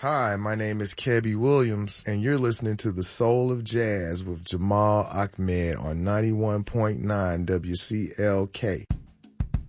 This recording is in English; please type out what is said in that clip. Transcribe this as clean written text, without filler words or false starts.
Hi, my name is Kebby Williams, and you're listening to The Soul of Jazz with Jamal Ahmed on 91.9 WCLK.